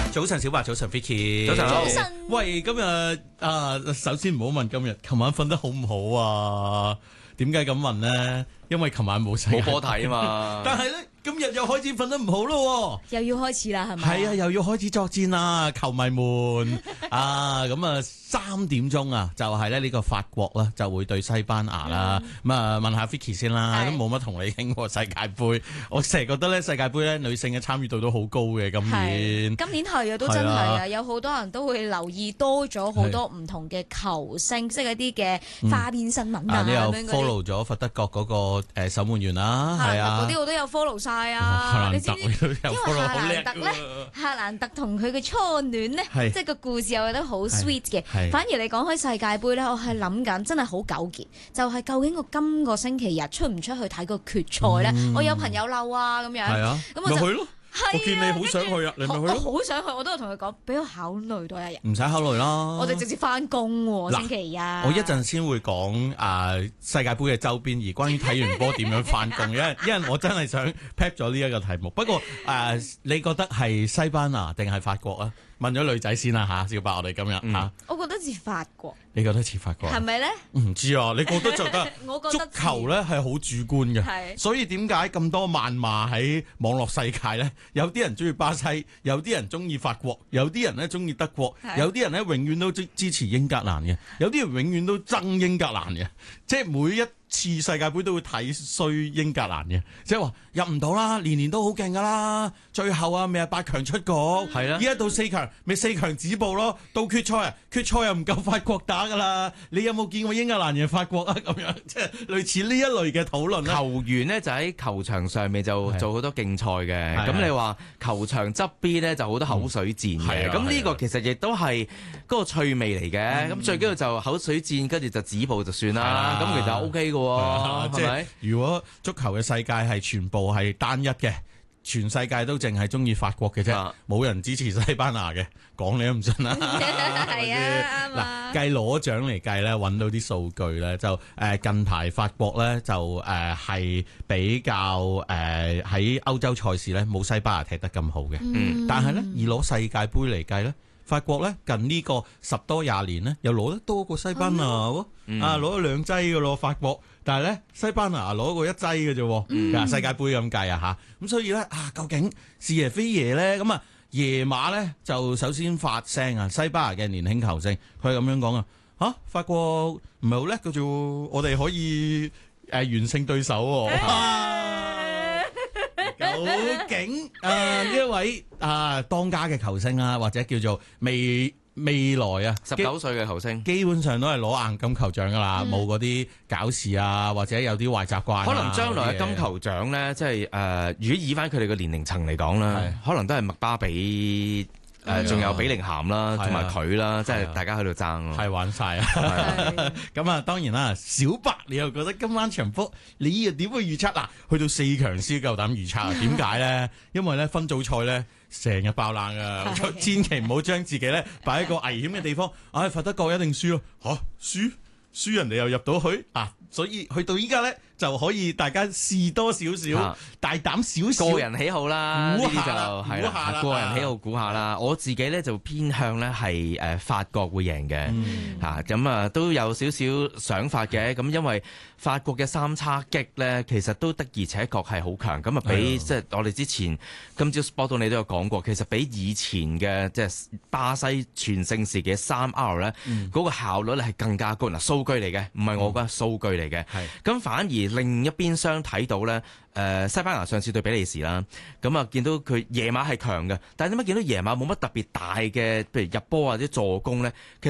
早晨小白，早晨 Vicky， 早晨， 早晨。 喂，今日首先唔好問今日，琴晚瞓得好唔好啊？點解咁問呢？因為琴晚冇世界盃冇波睇啊嘛。 但係咧，今日又開始瞓得唔好咯， 又要開始啦，係咪？ 係啊，又要開始作戰啦，球迷們啊，咁啊3點鐘啊，就係咧呢個法國啦，就會對西班牙啦。咁啊問下 Vicky 先啦，都冇乜同你傾過世界盃。我成日覺得咧世界盃咧女性嘅參與度都好高嘅，今年。 今年係啊，都真係啊，有好多人都會留意多咗好多唔同嘅球星，即係一啲嘅花邊新聞啊。 你又 follow 咗佛德國嗰個守門員啦，係啊， 嗰啲我都有 follow 晒啊。你知唔知？因為夏蘭特咧，夏蘭特同佢嘅初戀咧，即係個故事我覺得好 sweet 嘅。反而你講開世界盃咧，我係諗緊真係好糾結，就係究竟我今個星期日出唔出去睇個決賽咧？我有朋友嬲啊咁樣，咁我就去咯。 我見你好想去啊，你咪去咯。 我好想去，我都有同佢講，俾我考慮多一日。 唔使考慮啦，我哋直接翻工喎，星期日。 我一陣先會講世界盃嘅周邊，而關於睇完波點樣翻工，因為我真係想 pack 咗呢一個題目。不過你覺得係西班牙定係法國啊？問咗女仔先啦嚇，小白，我哋今日嚇。 我覺得似法國。 你覺得似法國？ 係咪咧？ 唔知啊，你覺得就得？ 我覺得足球咧係好主觀嘅，所以點解咁多謾罵喺網絡世界咧？有啲人中意巴西，有啲人中意法國，有啲人咧中意德國，有啲人咧永遠都支持英格蘭嘅，有啲人永遠都憎英格蘭嘅，即係每一次世界盃都會睇衰英格蘭嘅，即係話入唔到啦，年年都好勁噶啦，最後啊咪係8強出局，係啦，依家到4強咪4強止步咯，到決賽啊，決賽又唔夠法國打噶啦，你有冇見過英格蘭贏法國啊？咁樣即係類似呢一類嘅討論。 球員呢就喺球場上面就做好多競賽嘅，咁你話球場側邊呢就好多口水戰嘅，咁呢個其實亦都係嗰個趣味嚟嘅，咁最緊要就口水戰，跟住就止步就算啦，咁其實 OK 嘅。 即係如果足球嘅世界係全部係單一嘅，全世界都淨係中意法國嘅啫，冇人支持西班牙嘅，講你都唔信啦。 係啊，啱啊。嗱，計攞獎嚟計咧，揾到啲數據咧，就近排法國咧就係比較喺歐洲賽事咧冇西班牙踢得咁好嘅，但係咧以攞世界盃嚟計咧。法國咧近呢個10多20年咧，又攞得多過西班牙喎，攞咗2劑嘅咯法國，但係咧西班牙攞過1劑嘅啫，世界盃咁計啊嚇，咁所以咧究竟是爺非爺咧？咁啊爺馬咧就首先發聲啊，西班牙嘅年輕球星佢係咁樣講啊，法國唔係好叻嘅啫，我哋可以完勝對手喎。究竟呢一位當家嘅球星啊，或者叫做未來啊 19歲嘅球星， 基本上都係攞硬金球獎噶啦，冇嗰啲搞事啊，或者有啲壞習慣。 可能將來嘅金球獎咧，即係如果以翻佢哋嘅年齡層嚟講啦，可能都係麥巴比。仲有比寧咸啦，同埋佢啦，即係大家喺度爭咯， 係玩晒啊！咁啊，當然啦，小白你又覺得今晚場波你又點會預測？嗱，去到4強先夠膽預測啊？點解咧？因為咧分組賽咧成日爆冷啊，千祈唔好將自己咧擺喺個危險嘅地方。佛德國一定輸咯，輸人哋又入到去啊！所以去到依家咧就可以大家試多少少，大膽少少， 個人喜好啦，呢啲就係啦，個人喜好估下啦。我自己咧就偏向咧係法國會贏嘅，咁都有少少想法嘅。咁因為法國嘅3叉戟咧，其實都的而且確係好強。咁比即係我哋之前今朝 Sport 到你都有講過，其實比以前嘅即係巴西全盛時嘅3R 咧，嗰個效率咧係更加高。嗱，數據嚟嘅，唔係我講數據嚟嘅。咁反而另一邊廂睇到咧，西班牙上次對比利時啦，咁見到佢夜馬係強嘅，但係點解見到夜馬冇乜特別大嘅，譬如入波或者助攻咧？